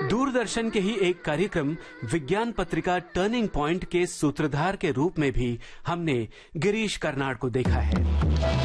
दूरदर्शन के ही एक कार्यक्रम विज्ञान पत्रिका टर्निंग पॉइंट के सूत्रधार के रूप में भी हमने गिरीश कर्नाड को देखा है।